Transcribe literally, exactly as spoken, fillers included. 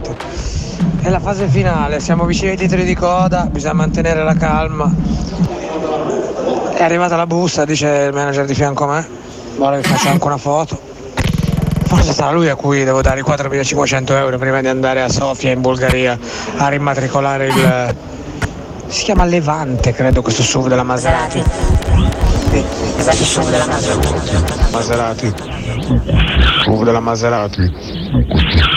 niente. È la fase finale, siamo vicini ai titoli di coda, bisogna mantenere la calma. È arrivata la busta, dice il manager di fianco a me, vuole che faccia anche una foto. Forse sarà lui a cui devo dare i quattromilacinquecento euro prima di andare a Sofia in Bulgaria a rimatricolare il... si chiama Levante, credo, questo S U V della Maserati. Sì, questo S U V della Maserati. Maserati. S U V della Maserati.